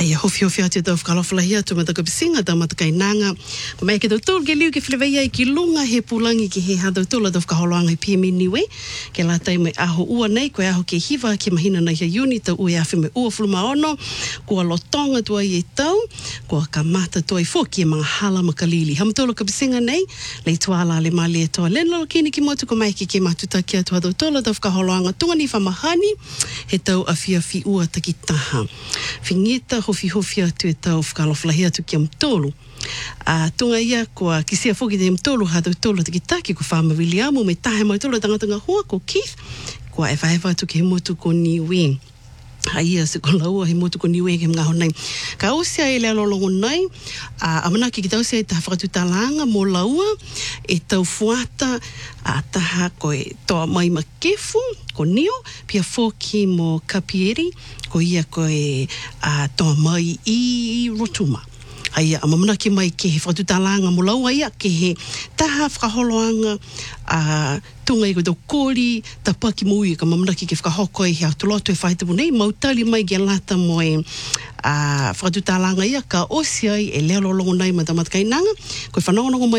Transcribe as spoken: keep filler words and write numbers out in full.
Hai hofi hofi atu tau whakalawhalahia tu mataka pisinga tau mataka inanga. Ko mai ke tau tōru ke liu ke whileweia i ki lunga he pulangi ki he hadau tula tau whakaholoanga i P M niwe. Ke la tai mai aho ua nei, koe aho ke hiva ke mahina nei he uni tau ue awhi mai ua fuluma ono. Kua lotonga tua i e tau, kua ka mata tua i fōki e mga hala makalili. Hamatolo ka pisinga nei, lei tuala le mali e toa lenolo kini ki motu ko mai ki ke matuta ki atu hadau tula tau whakaholoanga tunga ni whamahani, he tau awhia fi ua takitaha. Whingita hofi hofi atu e tau whakalawhalahi atu ki amtolu. Uh, tunga ia kua kisia whoki te amtolu hadau tolu te ki taki ko whama Williamu me tahe mai tolu tangatanga hua ko Keith kua e whaewa atu ki he motu ko niwe. Haia se ko laua he motu ko niwe ke mga honai. Ka ausia e lea lolongo nei, uh, amana ki ki tausia e taha whakatutalanga mo laua e tau fuata a taha koe toa mai makefu ko nio, pia whoki mo kapieri ko ia koe uh, toa mai i rotuma. Haia, amamana ki mai ke he whakatutalanga mo laua ia ke he taha whakaholoanga a uh, tunga i koe tau kōri, ta paki mui ka mamana ki ke whakahoko i he atulotu e whaitapu nei, mautali mai ke lata mo e uh, whakatutalanga ia ka osia i e lea lolongo nei ma tamatakainanga, koe whanongonongo mai